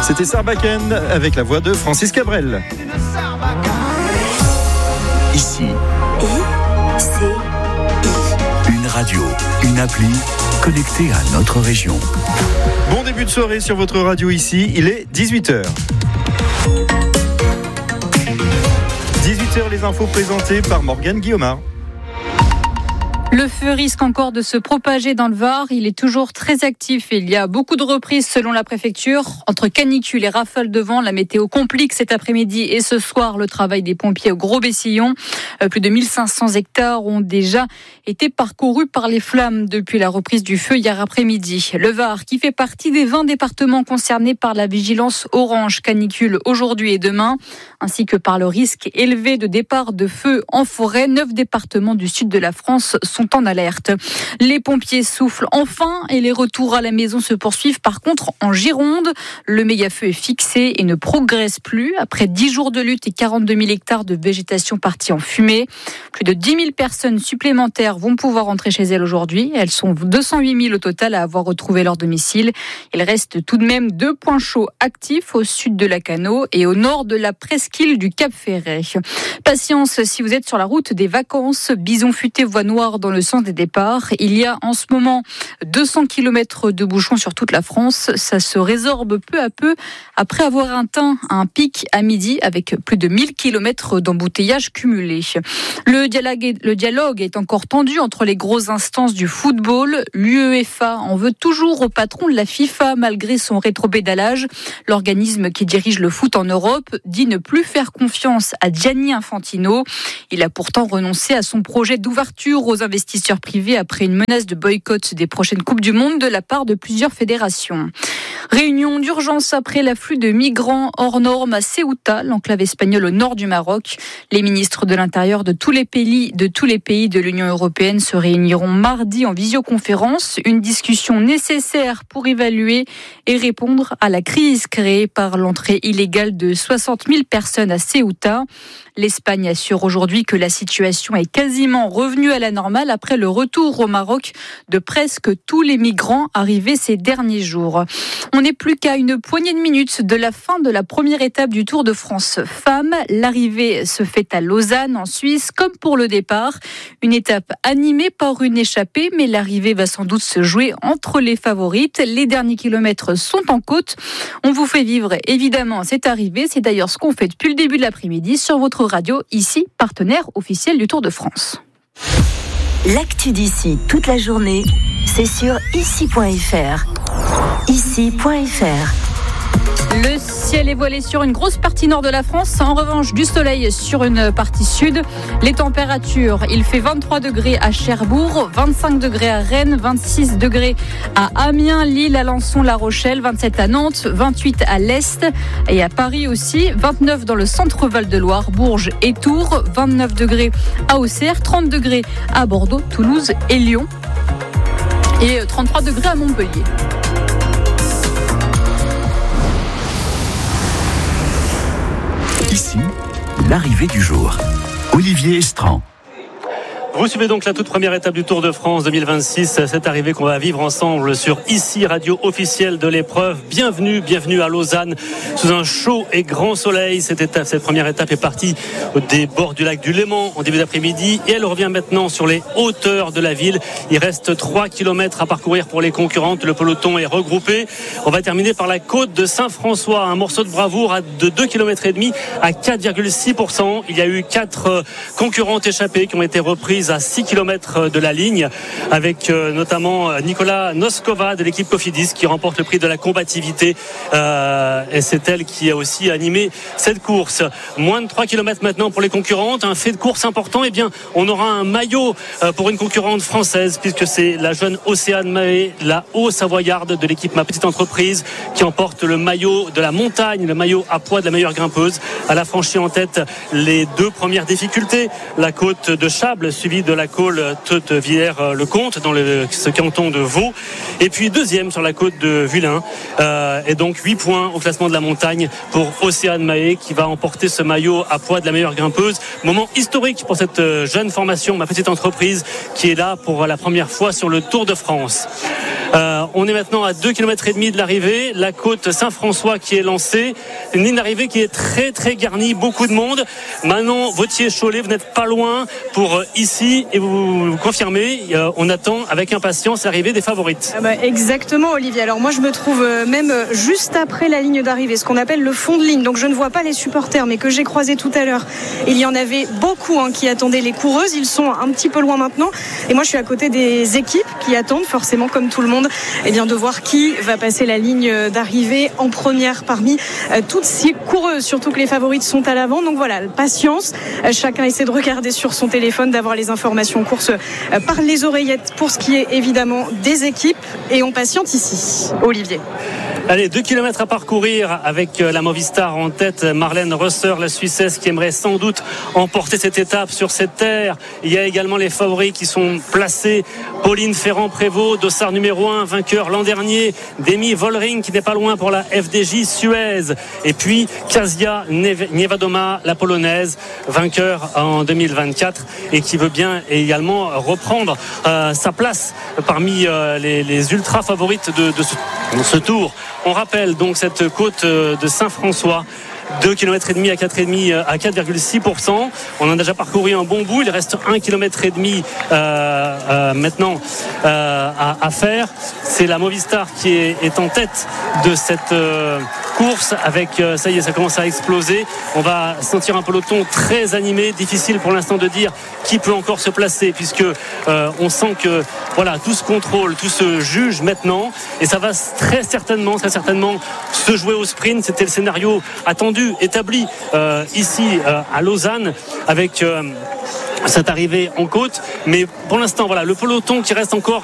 C'était Sarbacane avec la voix de Francis Cabrel. Ici. Une radio, une appli connectée à notre région. Bon début de soirée sur votre radio ici, il est 18h. 18h, les infos présentées par Morgane Guillaumard. Le feu risque encore de se propager dans le Var. Il est toujours très actif et il y a beaucoup de reprises selon la préfecture. Entre canicule et rafales de vent, la météo complique cet après-midi et ce soir le travail des pompiers au Gros-Bessillon. Plus de 1500 hectares ont déjà été parcourus par les flammes depuis la reprise du feu hier après-midi. Le Var, qui fait partie des 20 départements concernés par la vigilance orange canicule aujourd'hui et demain, ainsi que par le risque élevé de départ de feu en forêt. 9 départements du sud de la France sont en alerte. Les pompiers soufflent enfin et les retours à la maison se poursuivent. Par contre, en Gironde, le méga-feu est fixé et ne progresse plus. Après 10 jours de lutte et 42 000 hectares de végétation partis en fumée, plus de 10 000 personnes supplémentaires vont pouvoir rentrer chez elles aujourd'hui. Elles sont 208 000 au total à avoir retrouvé leur domicile. Il reste tout de même 2 points chauds actifs au sud de Lacanau et au nord de la presqu'île du Cap-Ferret. Patience si vous êtes sur la route des vacances. Bison futé, voie noire dans le sens des départs. Il y a en ce moment 200 km de bouchons sur toute la France. Ça se résorbe peu à peu après avoir atteint un pic à midi avec plus de 1000 km d'embouteillages cumulés. Le dialogue est encore tendu entre les grosses instances du football. L'UEFA en veut toujours au patron de la FIFA malgré son rétropédalage. L'organisme qui dirige le foot en Europe dit ne plus faire confiance à Gianni Infantino. Il a pourtant renoncé à son projet d'ouverture aux investisseurs privés après une menace de boycott des prochaines Coupes du Monde de la part de plusieurs fédérations. Réunion d'urgence après l'afflux de migrants hors normes à Ceuta, l'enclave espagnole au nord du Maroc. Les ministres de l'Intérieur de tous les pays de l'Union européenne se réuniront mardi en visioconférence. Une discussion nécessaire pour évaluer et répondre à la crise créée par l'entrée illégale de 60 000 personnes à Ceuta. L'Espagne assure aujourd'hui que la situation est quasiment revenue à la normale après le retour au Maroc de presque tous les migrants arrivés ces derniers jours. On n'est plus qu'à une poignée de minutes de la fin de la première étape du Tour de France Femmes. L'arrivée se fait à Lausanne, en Suisse, comme pour le départ. Une étape animée par une échappée, mais l'arrivée va sans doute se jouer entre les favorites. Les derniers kilomètres sont en côte. On vous fait vivre évidemment cette arrivée. C'est d'ailleurs ce qu'on fait depuis le début de l'après-midi sur votre radio, ici, partenaire officiel du Tour de France. L'actu d'ici toute la journée, c'est sur ici.fr. Ici.fr. Le ciel est voilé sur une grosse partie nord de la France. En revanche, du soleil sur une partie sud. Les températures, il fait 23 degrés à Cherbourg, 25 degrés à Rennes, 26 degrés à Amiens, Lille, Alençon, La Rochelle, 27 à Nantes, 28 à l'Est et à Paris aussi, 29 dans le centre Val-de-Loire, Bourges et Tours, 29 degrés à Auxerre, 30 degrés à Bordeaux, Toulouse et Lyon et 33 degrés à Montpellier. Ici, l'arrivée du jour. Olivier Estran. Vous suivez donc la toute première étape du Tour de France 2026, cette arrivée qu'on va vivre ensemble sur Ici, radio officielle de l'épreuve. Bienvenue à Lausanne, sous un chaud et grand soleil. Cette première étape est partie des bords du lac du Léman en début d'après-midi et elle revient maintenant sur les hauteurs de la ville. Il reste 3 km à parcourir pour les concurrentes. Le peloton est regroupé. On va terminer par la côte de Saint-François, un morceau de bravoure de 2,5 km à 4,6%. Il y a eu 4 concurrentes échappées qui ont été reprises à 6 km de la ligne, avec notamment Nicolas Noskova de l'équipe Cofidis qui remporte le prix de la combativité et c'est elle qui a aussi animé cette course. Moins de 3 km maintenant pour les concurrentes. Un fait de course important, eh bien on aura un maillot pour une concurrente française puisque c'est la jeune Océane Mahé, la Haut-Savoyarde de l'équipe Ma Petite Entreprise qui emporte le maillot de la montagne, le maillot à poids de la meilleure grimpeuse. Elle a franchi en tête les 2 premières difficultés, la côte de Chable suivie de la côte de Villers-le-Comte dans ce canton de Vaud et puis deuxième sur la côte de Vullin et donc 8 points au classement de la montagne pour Océane Mahé qui va emporter ce maillot à poids de la meilleure grimpeuse. Moment historique pour cette jeune formation Ma Petite Entreprise qui est là pour la première fois sur le Tour de France. On est maintenant à 2,5 km de l'arrivée. La côte Saint-François qui est lancée. Une ligne d'arrivée qui est très très garnie, beaucoup de monde. Manon Vautier-Cholet, vous n'êtes pas loin pour ici et vous confirmez, on attend avec impatience l'arrivée des favorites. Exactement Olivier. Alors moi je me trouve même juste après la ligne d'arrivée, ce qu'on appelle le fond de ligne. Donc je ne vois pas les supporters, mais que j'ai croisé tout à l'heure. Il y en avait beaucoup qui attendaient les coureuses. Ils sont un petit peu loin maintenant. Et moi je suis à côté des équipes qui attendent forcément comme tout le monde de voir qui va passer la ligne d'arrivée en première parmi toutes ces coureuses, surtout que les favorites sont à l'avant. Donc voilà, patience, chacun essaie de regarder sur son téléphone, d'avoir les informations courses par les oreillettes pour ce qui est évidemment des équipes, et on patiente ici. Olivier. Allez, 2 km à parcourir avec la Movistar en tête. Marlène Rösser, la Suissesse, qui aimerait sans doute emporter cette étape sur cette terre. Il y a également les favoris qui sont placés. Pauline Ferrand-Prévot, dossard numéro 1, vainqueur l'an dernier. Demi Vollering qui n'est pas loin pour la FDJ Suez. Et puis Kasia Niewiadoma, la polonaise, vainqueur en 2024 et qui veut bien également reprendre sa place parmi les ultra favorites de ce tour. On rappelle donc cette côte de Saint-François. 2,5 km à 4,6%. On en a déjà parcouru un bon bout. Il reste 1,5 km maintenant à faire. C'est la Movistar qui est en tête de cette course avec, ça y est, ça commence à exploser. On va sentir un peloton très animé. Difficile pour l'instant de dire qui peut encore se placer, puisque on sent que voilà, tout se contrôle, tout se juge maintenant, et ça va très certainement se jouer au sprint. C'était le scénario attendu, établi ici à Lausanne avec cette arrivée en côte, mais pour l'instant voilà, le peloton qui reste encore